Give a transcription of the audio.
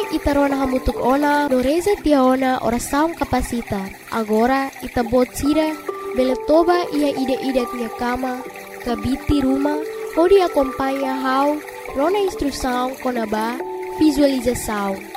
itarona hamutuk ona no reza tiaona ora saung kapasita. Agora ita bot sira bele toba ia ide-ide tia kama kabiti rumah pode acompanha how rona instrução konaba visualização.